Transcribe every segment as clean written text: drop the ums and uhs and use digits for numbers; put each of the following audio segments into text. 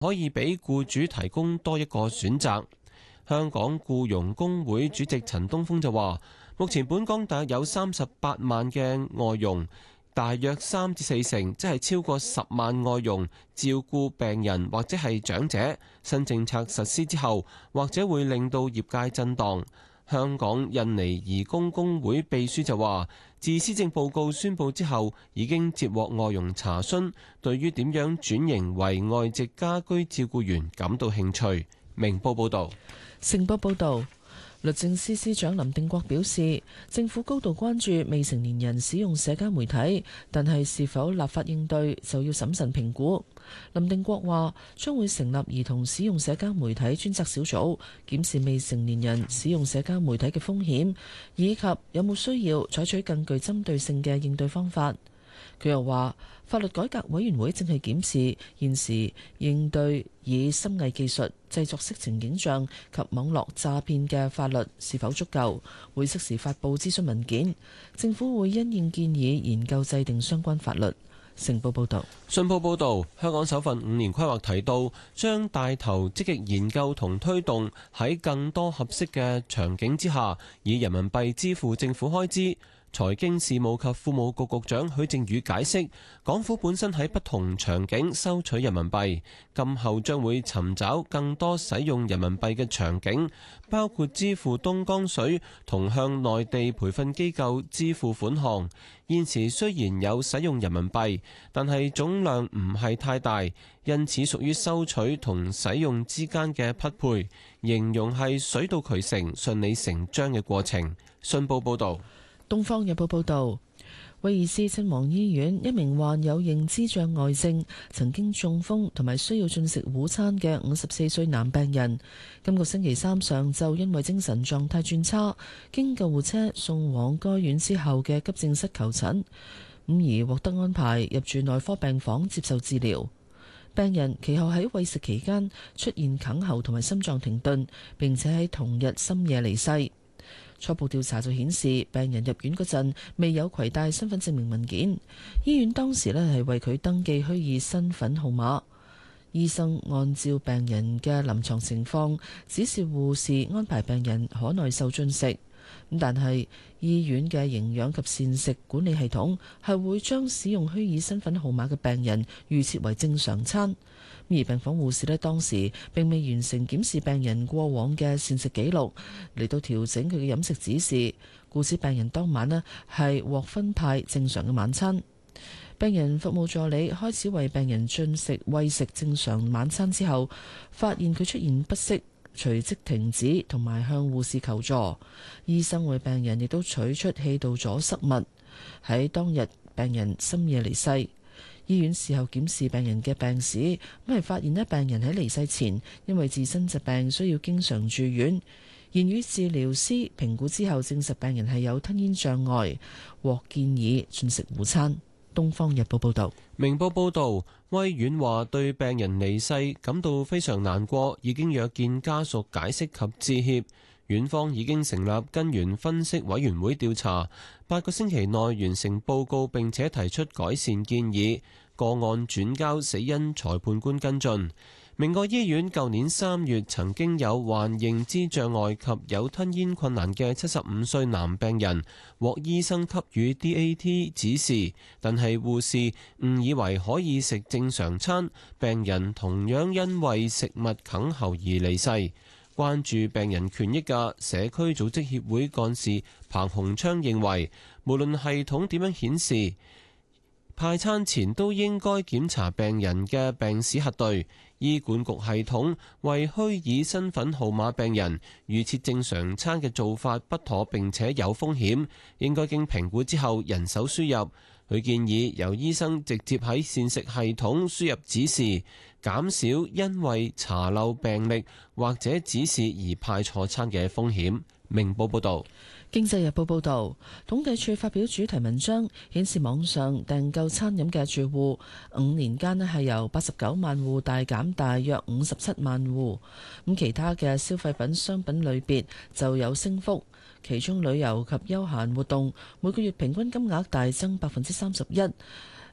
可以俾僱主提供多一個選擇。香港僱傭工會主席陳東峰就話，目前本港大約有38萬嘅外傭，大約3至4成，即係超過10萬外傭照顧病人或者係長者。新政策實施之後，或者會令到業界震盪。香港印尼移工工會秘書就話，自施政報告宣布之後，已經接獲外傭查詢，對於點樣轉型為外籍家居照顧員感到興趣。明報報道。 成報報導，律政司司長林定國表示，政府高度關注未成年人使用社交媒體，但係是否立法應對就要審慎評估。林定國話，將會成立兒童使用社交媒體專責小組，檢視未成年人使用社交媒體嘅風險，以及有冇需要採取更具針對性嘅應對方法。佢又話，法律改革委員會正係檢視現時應對以深偽技術製作色情影像及網絡詐騙嘅法律是否足夠，會適時發布諮詢文件。政府會因應建議研究制定相關法律。成報報導。 信報報導，香港首份5年規劃提到，將帶頭積極研究同推動喺更多合適嘅場景之下，以人民幣支付政府開支。財經事務及庫務局局長許正宇解釋，港府本身喺不同場景收取人民幣，今後將會尋找更多使用人民幣嘅場景，包括支付東江水同向內地培訓機構支付款項。現時雖然有使用人民幣，但係總量唔係太大，因此屬於收取同使用之間嘅匹配，形容係水到渠成、順理成章嘅過程。信報報導。 《東方日報》報導，威爾斯親王醫院一名患有認知障礙症、曾經中風同埋需要進食午餐嘅54歲男病人，今個星期三上晝因為精神狀態轉差，經救護車送往該院之後嘅急症室求診，而獲得安排入住內科病房接受治療。病人其後喺餵食期間出現哽喉同埋心臟停頓，並且喺同日深夜離世。初步調查就顯示，病人入院嗰陣未有攜帶身份證明文件，醫院當時呢係為佢登記虛擬身份號碼。醫生按照病人嘅臨床情況，指示護士安排病人可耐受進食。但係醫院嘅營養及膳食管理系統係會將使用虛擬身份號碼嘅病人預設為正常餐。而病房護士呢，當時並未完成檢視病人過往嘅膳食記錄，嚟到調整佢嘅飲食指示，故此病人當晚呢係獲分派正常嘅晚餐。病人服務助理開始為病人餵食正常晚餐之後，發現佢出現不適，隨即停止同埋向護士求助。醫生為病人亦都取出氣道阻塞物。喺當日病人深夜離世。醫院事後檢視病人嘅病史，咁係發現呢，病人喺離世前因為自身疾病需要經常住院，言語治療師評估之後證實病人係有吞咽障礙，獲建議進食午餐。東方日報報道。 明報報道，威院話對病人離世感到非常難過，已經約見家屬解釋及致歉。院方已經成立根源分析委員會調查，8個星期內完成報告，並且提出改善建議。個案轉交死因裁判官跟進。明愛醫院舊年3月曾經有患認知障礙及有吞咽困難嘅75歲男病人獲醫生給予 DAT 指示，但係護士誤以為可以食正常餐，病人同樣因為食物哽喉而離世。關注病人權益嘅社區組織協會幹事彭鴻昌認為，無論系統點樣顯示，派餐前都應該檢查病人嘅病史核對。醫管局系統為虛擬身份號碼病人預設正常餐嘅做法不妥，並且有風險，應該經評估之後人手輸入。佢建議由醫生直接喺膳食系統輸入指示，減少因為查漏病歷或者指示而派錯餐嘅風險。明報報導。 經濟日報報導，統計處發表主題文章，顯示網上訂購餐飲嘅住戶5年間係由89萬戶大減大約57萬戶。咁其他嘅消費品商品類別就有升幅，其中旅遊及休閒活動每個月平均金額大增31%，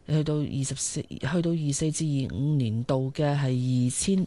去到24至25年度嘅係